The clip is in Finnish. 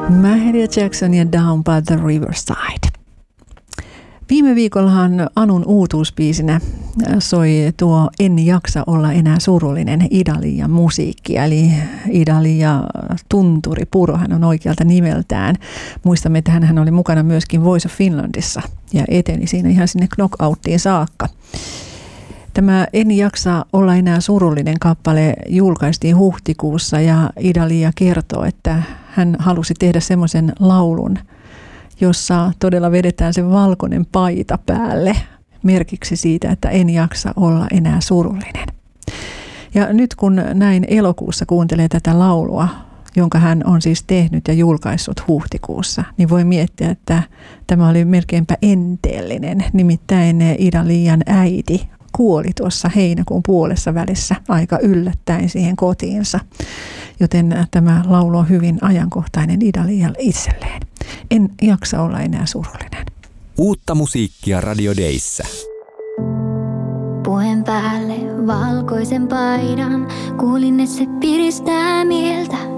Mahalia Jackson ja Down by the Riverside. Viime viikollahan Anun uutuusbiisinä soi tuo En jaksa olla enää surullinen Ida-Liian musiikki. Eli Ida-Liia Tunturi Puro, hän on oikealta nimeltään. Muistamme, että hän oli mukana myöskin Voice of Finlandissa ja eteni siinä ihan sinne knockouttiin saakka. Tämä En jaksa olla enää surullinen kappale julkaistiin huhtikuussa ja Ida-Liia kertoo, että hän halusi tehdä semmoisen laulun, jossa todella vedetään se valkoinen paita päälle merkiksi siitä, että en jaksa olla enää surullinen. Ja nyt kun näin elokuussa kuuntelee tätä laulua, jonka hän on siis tehnyt ja julkaissut huhtikuussa, niin voi miettiä, että tämä oli melkeinpä enteellinen. Nimittäin Ida-Liian äiti kuoli tuossa heinäkuun puolessa välissä aika yllättäen siihen kotiinsa. Joten tämä laulu on hyvin ajankohtainen Ida-Liialle itselleen. En jaksa olla enää surullinen. Uutta musiikkia Radio Dayssä. Puen päälle valkoisen paidan, kuulin, että se piristää mieltä.